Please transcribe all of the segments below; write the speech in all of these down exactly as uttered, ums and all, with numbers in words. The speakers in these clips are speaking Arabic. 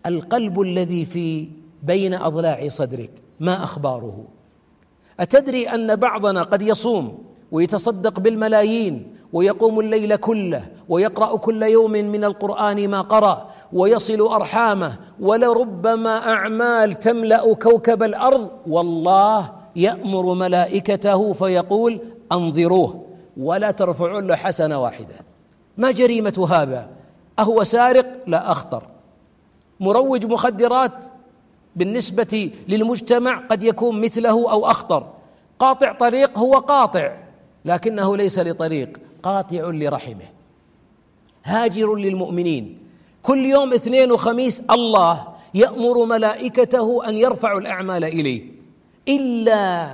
القلب الذي في بين أضلاع صدرك ما أخباره؟ أتدري أن بعضنا قد يصوم ويتصدق بالملايين ويقوم الليل كله ويقرأ كل يوم من القرآن ما قرأ ويصل أرحامه، ولربما أعمال تملأ كوكب الأرض، والله يأمر ملائكته فيقول أنظروه ولا ترفعون له حسنة واحدة. ما جريمة هذا؟ أهو سارق؟ لا، أخطر. مروج مخدرات بالنسبة للمجتمع قد يكون مثله أو أخطر. قاطع طريق هو قاطع لكنه ليس لطريق، قاطع لرحمه، هاجر للمؤمنين. كل يوم اثنين وخميس الله يأمر ملائكته أن يرفعوا الأعمال إليه، إلا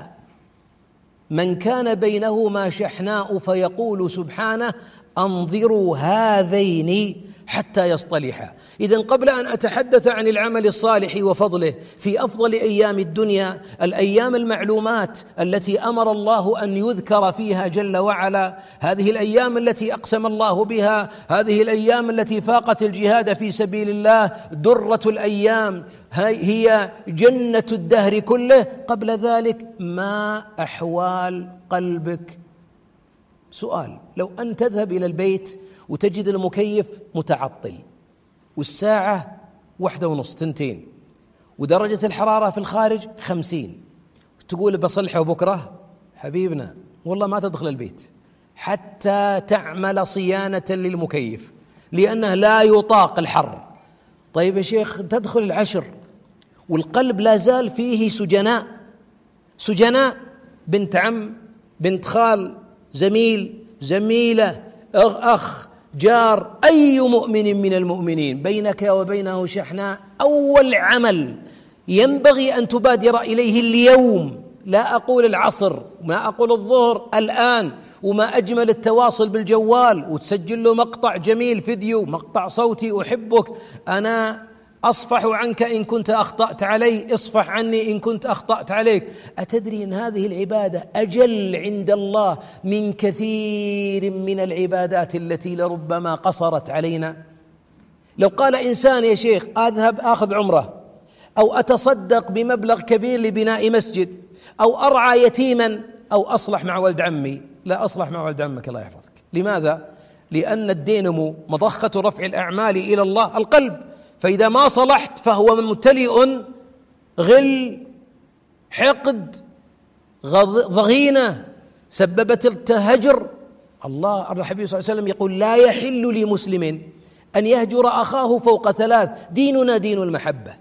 من كان بينهما شحناء فيقول سبحانه أنظروا هذين حتى يصطلحا. إذن قبل أن أتحدث عن العمل الصالح وفضله في أفضل أيام الدنيا، الأيام المعلومات التي أمر الله أن يذكر فيها جل وعلا، هذه الأيام التي أقسم الله بها، هذه الأيام التي فاقت الجهاد في سبيل الله، درة الأيام، هي جنة الدهر كله. قبل ذلك ما أحوال قلبك؟ سؤال: لو أن تذهب إلى البيت وتجد المكيف متعطل والساعة واحدة ونص تنتين ودرجة الحرارة في الخارج خمسين، تقول بصلحه بكرة، حبيبنا والله ما تدخل البيت حتى تعمل صيانة للمكيف لأنه لا يطاق الحر. طيب يا شيخ تدخل العشر والقلب لا زال فيه سجناء، سجناء، بنت عم، بنت خال، زميل، زميلة، أخ، جار، أي مؤمن من المؤمنين بينك وبينه شحناء. أول عمل ينبغي أن تبادر إليه اليوم، لا أقول العصر، ما أقول الظهر، الآن، وما أجمل التواصل بالجوال وتسجل له مقطع جميل، فيديو، مقطع صوتي، أحبك، أنا أصفح عنك إن كنت أخطأت علي، اصفح عني إن كنت أخطأت عليك. أتدري أن هذه العبادة أجل عند الله من كثير من العبادات التي لربما قصرت علينا؟ لو قال إنسان يا شيخ أذهب أخذ عمرة أو أتصدق بمبلغ كبير لبناء مسجد أو أرعى يتيما أو أصلح مع ولد عمي، لا أصلح مع ولد عمك الله يحفظك. لماذا؟ لأن الدينمو مضخة رفع الأعمال إلى الله القلب، فإذا ما صلحت فهو ممتلئ غل، حقد، ضغينة سببت التهجر. الله الحبيب صلى الله عليه وسلم يقول لا يحل لمسلم أن يهجر أخاه فوق ثلاث، ديننا دين المحبة.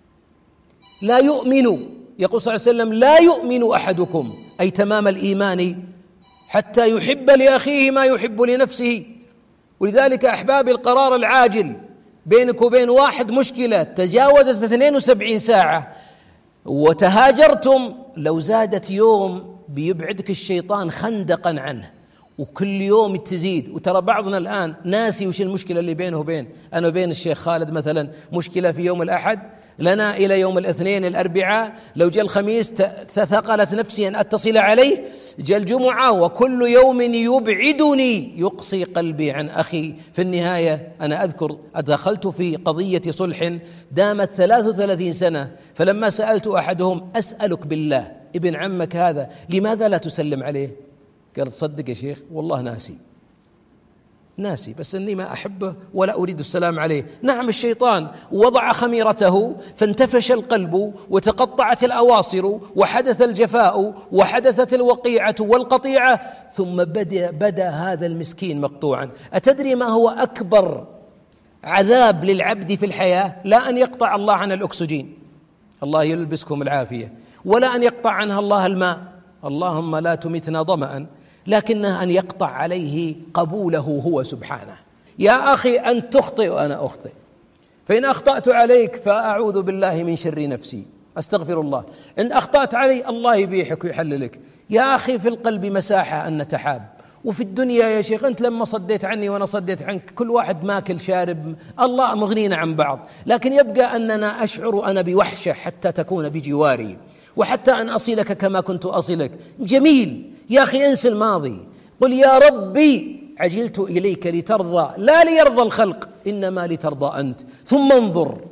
لا يؤمن، يقول صلى الله عليه وسلم لا يؤمن أحدكم، أي تمام الإيمان، حتى يحب لأخيه ما يحب لنفسه. ولذلك أحبابي القرار العاجل بينك وبين واحد مشكلة تجاوزت اثنين وسبعين ساعة وتهاجرتم، لو زادت يوم بيبعدك الشيطان خندقا عنه، وكل يوم تزيد. وترى بعضنا الآن ناسي وش المشكلة اللي بينه وبين أنا وبين الشيخ خالد مثلا، مشكلة في يوم الأحد لنا إلى يوم الاثنين الأربعاء، لو جاء الخميس تثقلت نفسي أن أتصل عليه، جاء الجمعة وكل يوم يبعدني يقصي قلبي عن أخي. في النهاية أنا أذكر أدخلت في قضية صلح دامت ثلاث وثلاثين سنة، فلما سألت أحدهم أسألك بالله ابن عمك هذا لماذا لا تسلم عليه؟ قال صدق يا شيخ والله ناسي ناسي بس أني ما أحبه ولا أريد السلام عليه. نعم الشيطان وضع خميرته فانتفش القلب وتقطعت الأواصر وحدث الجفاء وحدثت الوقيعة والقطيعة، ثم بدأ, بدأ هذا المسكين مقطوعا. أتدري ما هو أكبر عذاب للعبد في الحياة؟ لا أن يقطع الله عن الأكسجين، الله يلبسكم العافية، ولا أن يقطع عنها الله الماء، اللهم لا تمتنا ظمأ، لكنه أن يقطع عليه قبوله هو سبحانه. يا أخي أن تخطئ وأنا أخطئ، فإن أخطأت عليك فأعوذ بالله من شر نفسي، أستغفر الله. إن أخطأت علي الله يبيحك ويحللك. يا أخي في القلب مساحة أن نتحاب، وفي الدنيا يا شيخ أنت لما صديت عني وأنا صديت عنك كل واحد ماكل شارب، الله مغنينا عن بعض، لكن يبقى أننا أشعر أنا بوحشة حتى تكون بجواري وحتى أن أصلك كما كنت أصلك. جميل يا أخي، انسى الماضي، قل يا ربي عجلت إليك لترضى لا ليرضى الخلق إنما لترضى أنت، ثم انظر